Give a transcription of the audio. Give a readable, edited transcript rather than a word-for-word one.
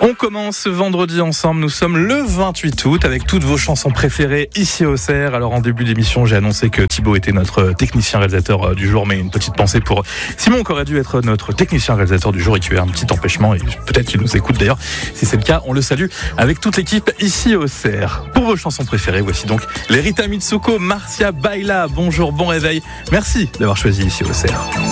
On commence ce vendredi ensemble, nous sommes le 28 août avec toutes vos chansons préférées ici au CERF. Alors en début d'émission, j'ai annoncé que Thibaut était notre technicien réalisateur du jour, mais une petite pensée pour Simon qui aurait dû être notre technicien réalisateur du jour et qui a eu un petit empêchement et peut-être qu'il nous écoute d'ailleurs. Si c'est le cas, on le salue avec toute l'équipe ici au CERF. Pour vos chansons préférées, voici donc les Rita Mitsuko, Marcia Baila. Bonjour, bon réveil. Merci d'avoir choisi ici au CERF.